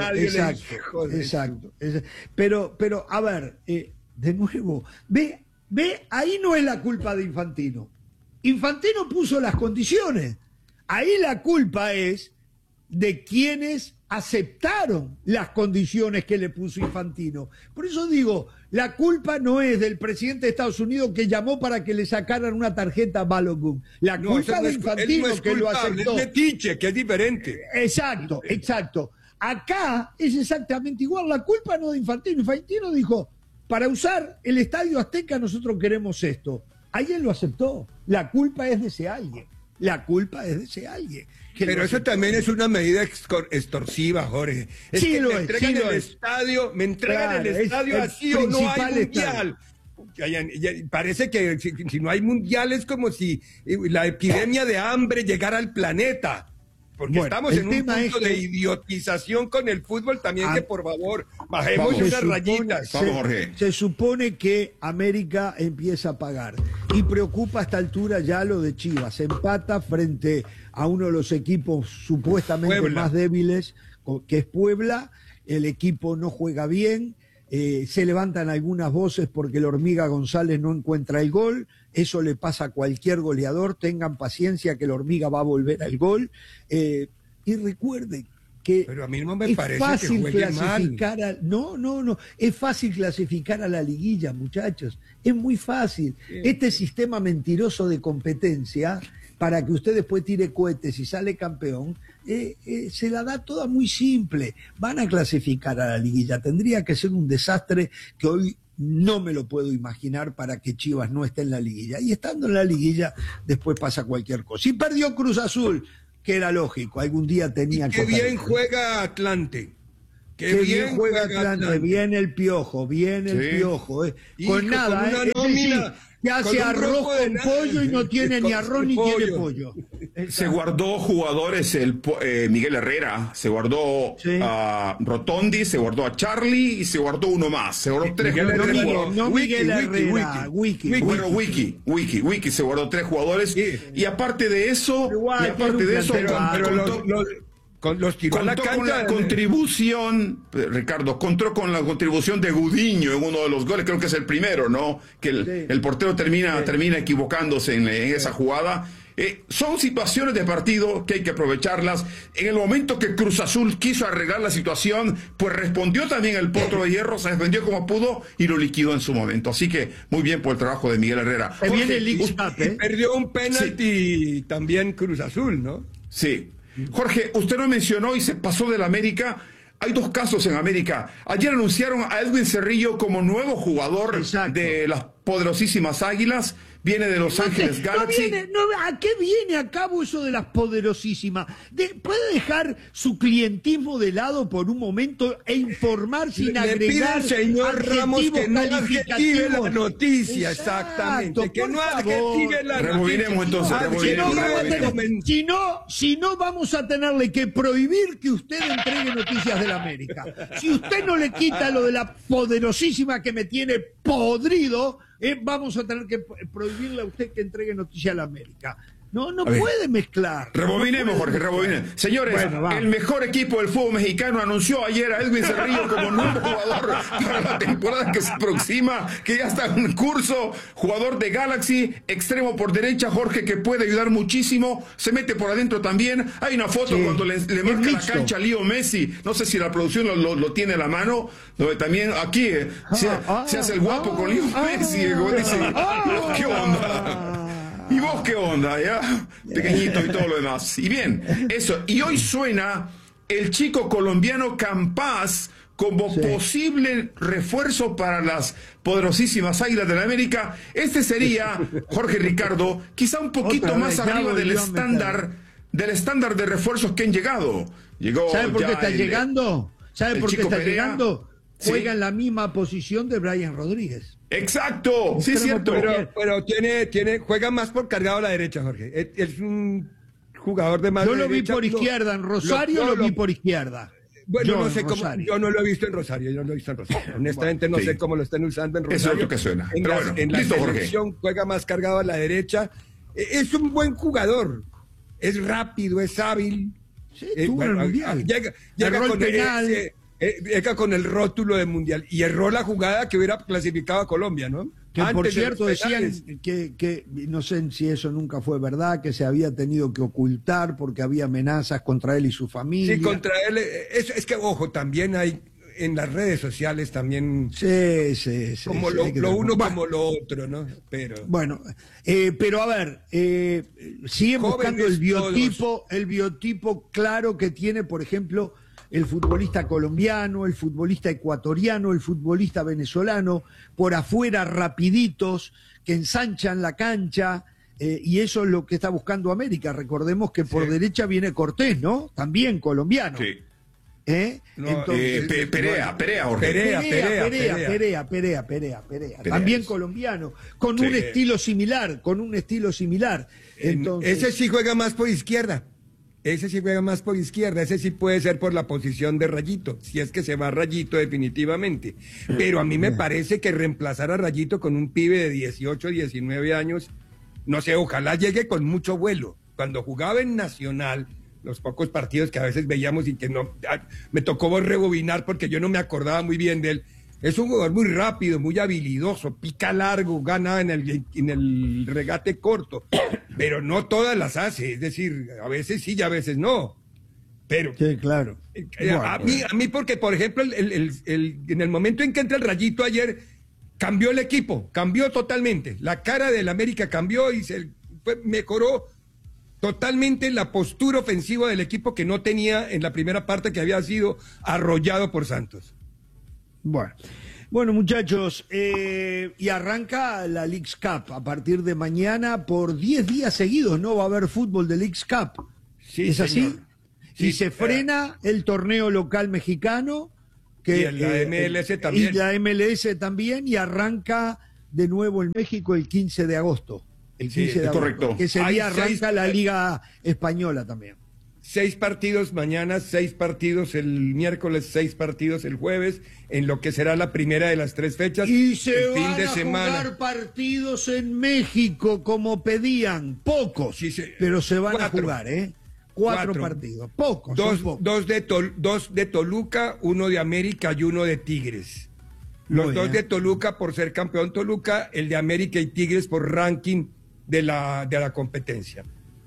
Pero a ver, de nuevo, ve, ahí no es la culpa de Infantino. Infantino puso las condiciones. Ahí la culpa es de quienes aceptaron las condiciones que le puso Infantino. Por eso digo, la culpa no es del presidente de Estados Unidos que llamó para que le sacaran una tarjeta Balogun. La culpa de Infantino que lo aceptó. Es metiche, que es diferente. Exacto. Acá es exactamente igual. La culpa no de Infantino. Infantino dijo, para usar el Estadio Azteca nosotros queremos esto. Alguien lo aceptó. La culpa es de ese alguien. Pero eso también es una medida extorsiva, Jorge. Es sí, que lo me entregan es, el estadio, así o no hay mundial. Parece que si no hay mundial es como si la epidemia de hambre llegara al planeta. Porque estamos en un punto de idiotización con el fútbol también, que por favor, bajemos unas rayitas. Se supone que América empieza a pagar. Y preocupa a esta altura ya lo de Chivas. Empata frente a uno de los equipos supuestamente más débiles, que es Puebla. El equipo no juega bien. Se levantan algunas voces porque el Hormiga González no encuentra el gol. Eso le pasa a cualquier goleador. Tengan paciencia que el Hormiga va a volver al gol. Y recuerden que pero a mí no me parece que juegue mal. No, es fácil clasificar a la liguilla, muchachos, es muy fácil. Este sistema mentiroso de competencia, para que usted después tire cohetes y sale campeón, se la da toda muy simple. Van a clasificar a la liguilla, tendría que ser un desastre que hoy no me lo puedo imaginar para que Chivas no esté en la liguilla, y estando en la liguilla después pasa cualquier cosa. Y perdió Cruz Azul, que era lógico, algún día tenía que... Qué bien juega Atlante. Qué bien juega Atlante, viene el Piojo, con nada, que hace arroz con pollo y no tiene ni arroz ni tiene pollo. Se guardó jugadores, Miguel Herrera, se guardó a Rotondi, se guardó a Charlie y se guardó uno más. Se guardó tres jugadores. No Miguel Herrera, Wiki se guardó 3 jugadores. Y aparte de eso, los tiró a la cancha, con la contribución, Ricardo, contó con la contribución de Gudiño en uno de los goles, creo que es el primero, ¿no? Que el portero termina equivocándose en esa jugada. Son situaciones de partido que hay que aprovecharlas. En el momento que Cruz Azul quiso arreglar la situación, pues respondió también el Potro de Hierro, se defendió como pudo y lo liquidó en su momento. Así que muy bien por el trabajo de Miguel Herrera. Perdió un penalti también Cruz Azul, ¿no? Sí. Jorge, usted lo mencionó y se pasó del América. Hay 2 casos en América. Ayer anunciaron a Edwin Cerrillo como nuevo jugador de las poderosísimas Águilas. Viene de Los Ángeles Galaxy. ¿A qué viene a cabo eso de las poderosísimas? ¿Puede dejar su clientismo de lado por un momento e informar sin agregar señor Ramos que no adjetive la noticia? Exactamente. Que no adjetive la noticia. Rebobinemos entonces. Si no, vamos a tenerle que prohibir que usted entregue noticias de la América. Si usted no le quita lo de la poderosísima que me tiene podrido, vamos a tener que prohibirle a usted que entregue noticias a la América. No puede mezclar. Rebobinemos, Jorge, rebobinemos. Señores, el mejor equipo del fútbol mexicano anunció ayer a Edwin Cerrillo como nuevo jugador para la temporada que se aproxima, que ya está en curso. Jugador de Galaxy, extremo por derecha, Jorge, que puede ayudar muchísimo. Se mete por adentro también. Hay una foto cuando le marca la cancha a Leo Messi. No sé si la producción lo tiene a la mano. Donde también aquí se hace el guapo con Leo Messi. Dice, ¿qué onda? ¿Y vos qué onda, ya? Pequeñito y todo lo demás. Y bien, eso. Y hoy suena el chico colombiano Campas como posible refuerzo para las poderosísimas Águilas de la América. Este sería, Jorge Ricardo, quizá un poquito más arriba del estándar de refuerzos que han llegado. ¿Sabe por qué está llegando? ¿Sabe por qué está llegando? Juega en la misma posición de Brian Rodríguez. Exacto, sí es cierto. Pero juega más por cargado a la derecha, Jorge. Es un jugador de más derecha. Yo lo vi por izquierda, en Rosario lo vi por izquierda. Bueno, no sé cómo, yo no lo he visto en Rosario, honestamente no sé cómo lo están usando en Rosario. Eso es lo que suena. En la selección juega más cargado a la derecha. Es un buen jugador. Es rápido, es hábil. Sí, tuvo el mundial. Llega con penal. Llega con el rótulo de mundial y erró la jugada que hubiera clasificado a Colombia, ¿no? Que por cierto decían que no sé si eso nunca fue verdad, que se había tenido que ocultar porque había amenazas contra él y su familia. Sí, contra él. Es que, ojo, también hay en las redes sociales también. Sí. Como lo uno como lo otro, ¿no? Bueno, pero a ver, siguen buscando el biotipo claro que tiene, por ejemplo, el futbolista colombiano, el futbolista ecuatoriano, el futbolista venezolano, por afuera rapiditos, que ensanchan la cancha, y eso es lo que está buscando América. Recordemos que por derecha viene Cortés, ¿no? También colombiano. Sí. Perea. También colombiano, con un estilo similar, Entonces, ese sí juega más por izquierda. Ese sí puede ser por la posición de Rayito, si es que se va Rayito definitivamente. Pero a mí me parece que reemplazar a Rayito con un pibe de 18, 19 años, no sé, ojalá llegue con mucho vuelo. Cuando jugaba en Nacional, los pocos partidos que a veces veíamos y que no, me tocó rebobinar porque yo no me acordaba muy bien de él. Es un jugador muy rápido, muy habilidoso, pica largo, gana en el regate corto, pero no todas las hace, es decir, a veces sí y a veces no. Pero sí, claro. A mí porque, por ejemplo, en el momento en que entra el Rayito ayer, cambió el equipo, cambió totalmente. La cara del América cambió y mejoró totalmente la postura ofensiva del equipo que no tenía en la primera parte, que había sido arrollado por Santos. Bueno, muchachos, y arranca la Leagues Cup a partir de mañana por 10 días seguidos, ¿no? Va a haber fútbol de Leagues Cup. Sí, ¿es así? señor. Y se frena el torneo local mexicano. Y la MLS también. Y la MLS también, y arranca de nuevo en México el 15 de agosto. El 15 de agosto. Correcto. Que ese día arranca la Liga Española también. 6 partidos mañana, 6 partidos el miércoles, 6 partidos el jueves, en lo que será la primera de las 3 fechas. Y se fin van de a semana. jugar partidos en México como pedían, pocos, pero se van a jugar, 4 partidos, pocos. Dos de Toluca, 1 de América y 1 de Tigres. Los 2 de Toluca por ser campeón Toluca, el de América y Tigres por ranking de la competencia.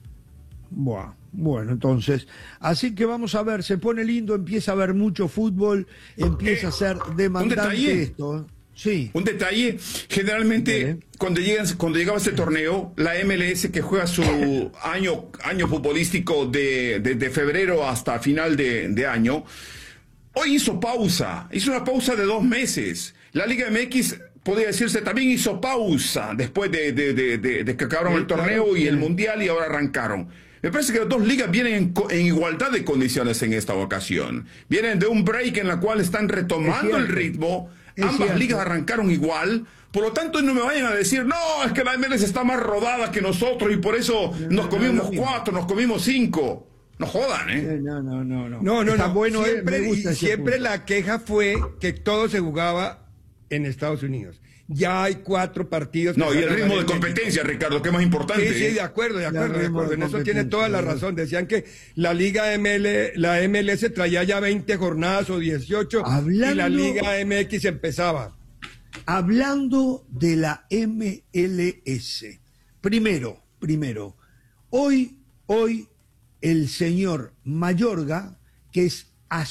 Bueno, entonces, así que vamos a ver, se pone lindo, empieza a haber mucho fútbol, empieza a ser demandante esto. Sí. Un detalle, generalmente cuando llegaba este torneo, la MLS, que juega su año futbolístico de febrero hasta final de año, hoy hizo una pausa de 2 meses. La Liga MX, podría decirse, también hizo pausa después de que acabaron el torneo y el Mundial, y ahora arrancaron. Me parece que las 2 ligas vienen en igualdad de condiciones en esta ocasión. Vienen de un break en la cual están retomando el ritmo. Ambas ligas arrancaron igual. Por lo tanto, no me vayan a decir, no, es que la MLS está más rodada que nosotros y por eso nos comimos 4, nos comimos 5. No jodan, ¿eh? No. Está bueno, siempre la queja fue que todo se jugaba en Estados Unidos. Ya hay 4 partidos. No, y el ritmo de competencia, Ricardo, que es más importante. Sí, de acuerdo. En eso tiene toda la razón. Decían que la la MLS traía ya 20 jornadas o 18 y la Liga MX empezaba. Hablando de la MLS, primero, hoy el señor Mayorga, que es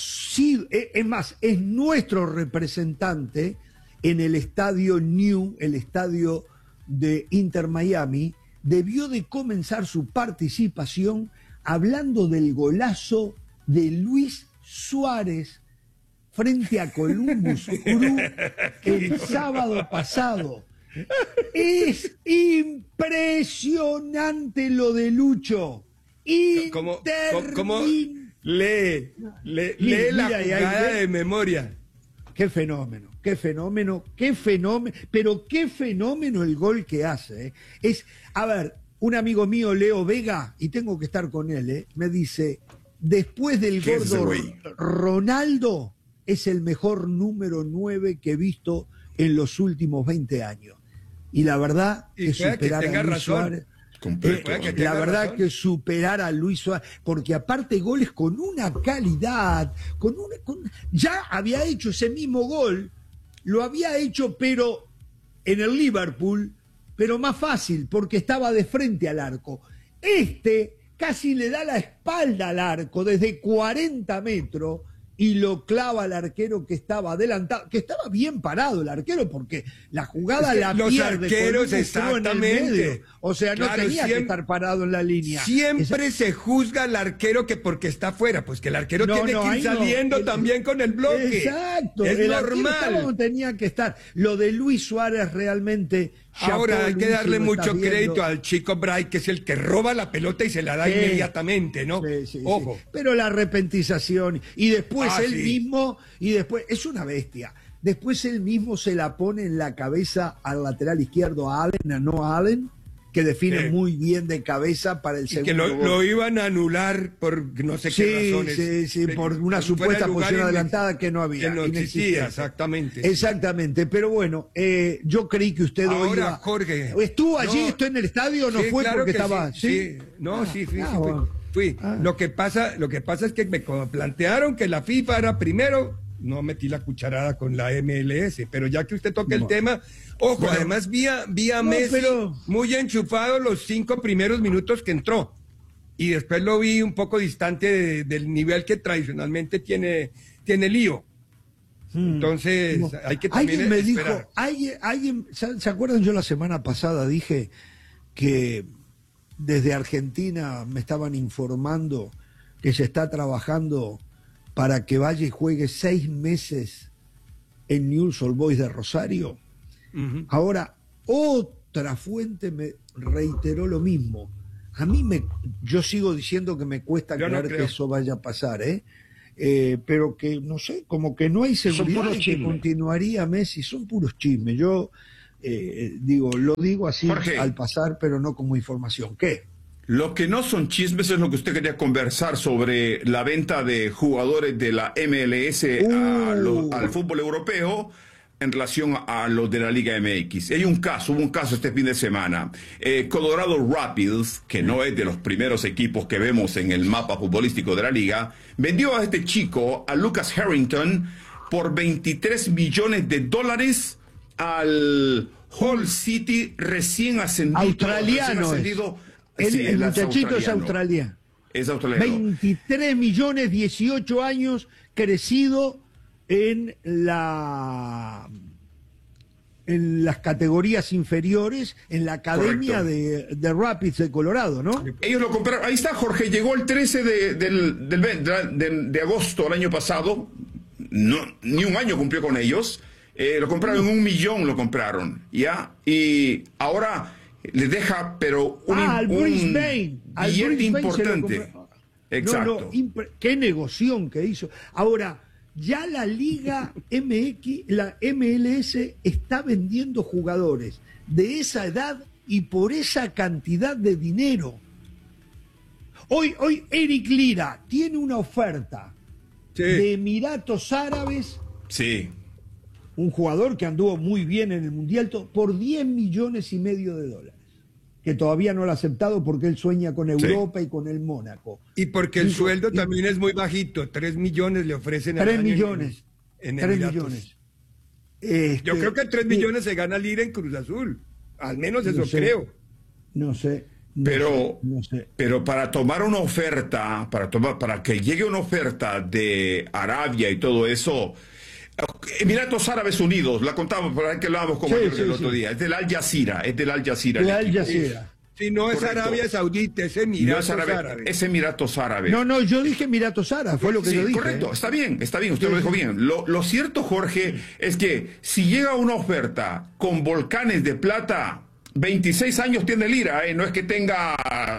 nuestro representante en el estadio New, el estadio de Inter Miami, debió de comenzar su participación hablando del golazo de Luis Suárez frente a Columbus Crew el sábado pasado. Es impresionante lo de Lucho. ¿Cómo lee la jugada de memoria? Qué fenómeno, pero qué fenómeno el gol que hace. A ver, un amigo mío, Leo Vega, y tengo que estar con él, me dice, después del gordo Ronaldo, es el mejor número 9 que he visto en los últimos 20 años. Y la verdad que superar a Luis Suárez... la verdad que superar a Luis Suárez, porque aparte goles con una calidad, ya había hecho ese mismo gol, lo había hecho pero en el Liverpool, pero más fácil, porque estaba de frente al arco. Casi le da la espalda al arco desde 40 metros y lo clava al arquero que estaba adelantado, que estaba bien parado el arquero, porque la jugada la los pierde arqueros, exactamente. En el medio. O sea, no tenía que estar parado en la línea. Siempre se juzga al arquero que porque está afuera, pues que el arquero tiene que ir saliendo también con el bloque. Exacto. Es normal. No tenía que estar. Lo de Luis Suárez realmente... Ahora hay que darle mucho crédito al chico Bright, que es el que roba la pelota y se la da inmediatamente, ¿no? Ojo. Sí. Pero la arrepentización, y después mismo, es una bestia. Después él mismo se la pone en la cabeza al lateral izquierdo, a Noah Allen, que define muy bien de cabeza para el segundo gol. Que lo iban a anular por no sé qué razones. Sí, por una supuesta posición adelantada que no había. Que no existía, exactamente. Exactamente, pero bueno, yo creí que usted hoy iba... Jorge... ¿Estuvo allí, estuvo en el estadio o no fue claro porque estaba...? Sí, fui. Lo que pasa es que me plantearon que la FIFA era primero... No metí la cucharada con la MLS, pero ya que usted toca el tema, ojo, además vi a Messi muy enchufado los 5 primeros minutos que entró. y después lo vi un poco distante del nivel que tradicionalmente tiene Lío. Entonces, hay que también alguien me esperar. dijo, ¿se acuerdan? Yo la semana pasada dije que desde Argentina me estaban informando que se está trabajando para que vaya y juegue 6 meses en Newell's Old Boys de Rosario. Ahora, otra fuente me reiteró lo mismo. Yo sigo diciendo que me cuesta creer que eso vaya a pasar, pero que, no sé, como que no hay seguridad de que continuaría Messi. Son puros chismes. Yo lo digo así, Jorge, al pasar, pero no como información. ¿Qué? Lo que no son chismes es lo que usted quería conversar sobre la venta de jugadores de la MLS al fútbol europeo en relación a los de la Liga MX. Hubo un caso este fin de semana. Colorado Rapids, que no es de los primeros equipos que vemos en el mapa futbolístico de la liga, vendió a este chico, a Lucas Harrington, por $23 millones al Hull City recién ascendido. Australiano. El muchachito es australiano. Es australiano. 23 millones, 18 años, crecido en las categorías inferiores, en la academia de Rapids de Colorado, ¿no? Ellos lo compraron. Ahí está, Jorge. Llegó el 13 de agosto del año pasado. No, ni un año cumplió con ellos. Lo compraron en $1 millón, lo compraron. ¿Ya? Y ahora les deja, pero al Brisbane. billete importante. Exacto. Qué negoción que hizo. Ahora, ya la Liga MX, la MLS, está vendiendo jugadores de esa edad y por esa cantidad de dinero. Hoy Eric Lira tiene una oferta de Emiratos Árabes. Sí. Un jugador que anduvo muy bien en el Mundial por $10,5 millones, que todavía no lo ha aceptado porque él sueña con Europa y con el Mónaco. Y porque el sueldo también es muy bajito, 3 millones le ofrecen al 3 millones. En 3 millones. Yo creo que 3 millones se gana Lira en Cruz Azul. Al menos eso creo. No sé. Pero para tomar una oferta, para que llegue una oferta de Arabia y todo eso, Emiratos Árabes Unidos, la contamos por ahí que hablábamos con el otro día, es del Al Jazeera, Si no es Arabia Saudita, es Emiratos Árabes. Es Emiratos Árabes. No, yo dije Emiratos Árabes, fue lo que yo dije. Correcto, está bien, usted lo dijo bien. Lo cierto, Jorge, es que si llega una oferta con volcanes de plata, 26 años tiene Lira, no es que tenga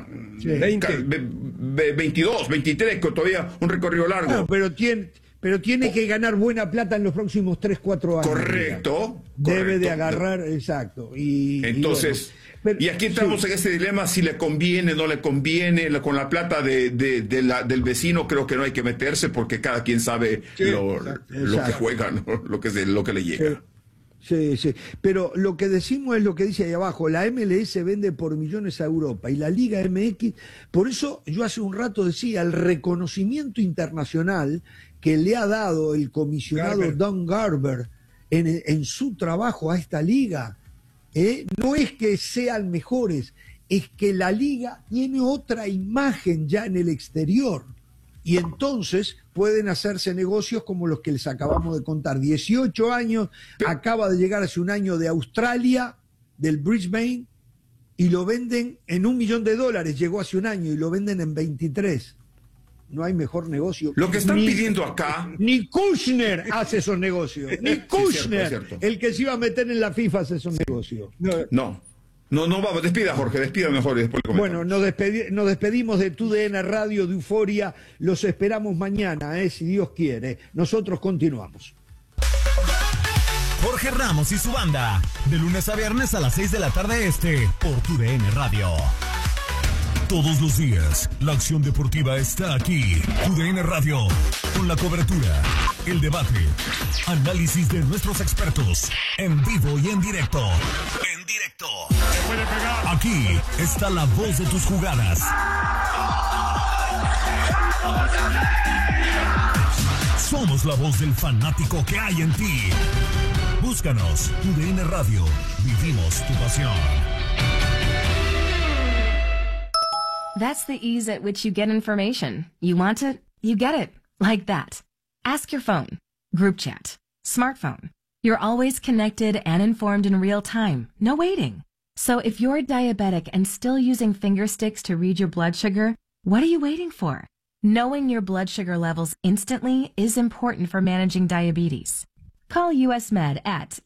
22, 23, que todavía un recorrido largo. No, pero tiene que ganar buena plata en los próximos 3-4 años. Correcto. Debe de agarrar, exacto. Entonces, y aquí entramos en ese dilema, si le conviene, no le conviene, con la plata del vecino creo que no hay que meterse porque cada quien sabe lo que juega, ¿no? lo que le llega. Sí. Pero lo que decimos es lo que dice ahí abajo, la MLS vende por millones a Europa y la Liga MX, por eso yo hace un rato decía, el reconocimiento internacional que le ha dado el comisionado Don Garber en su trabajo a esta liga, no es que sean mejores, es que la liga tiene otra imagen ya en el exterior y entonces pueden hacerse negocios como los que les acabamos de contar. 18 años, acaba de llegar hace un año de Australia, del Brisbane, y lo venden en $1 millón, llegó hace un año y lo venden en 23. No hay mejor negocio. Lo que están pidiendo acá... Ni Kushner hace esos negocios. Ni Kushner, cierto. El que se iba a meter en la FIFA, hace esos negocios. No, vamos, despida mejor y después comentamos. Bueno, nos despedimos de TUDN Radio, de Euforia. Los esperamos mañana, si Dios quiere. Nosotros continuamos. Jorge Ramos y su banda, de lunes a viernes a las 6 de la tarde por TUDN Radio. Todos los días, la acción deportiva está aquí. TUDN Radio, con la cobertura, el debate, análisis de nuestros expertos, en vivo y en directo. Aquí está la voz de tus jugadas. Somos la voz del fanático que hay en ti. Búscanos, TUDN Radio, vivimos tu pasión. That's the ease at which you get information. You want it, you get it. Like that. Ask your phone. Group chat. Smartphone. You're always connected and informed in real time. No waiting. So if you're diabetic and still using finger sticks to read your blood sugar, what are you waiting for? Knowing your blood sugar levels instantly is important for managing diabetes. Call US Med at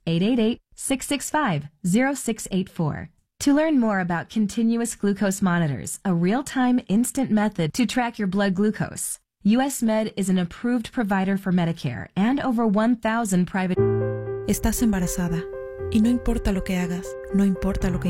888-665-0684 to learn more about continuous glucose monitors, a real-time instant method to track your blood glucose. US Med is an approved provider for Medicare and over 1,000 private... Estás embarazada y no importa lo que hagas, no importa lo que